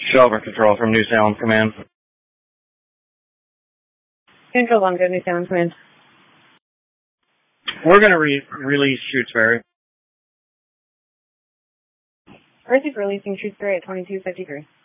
Shelburne Control from New Salem Command. Control 1, good, New Salem Command. We're going to release Shutesbury. Receive releasing Shutesbury at 2253.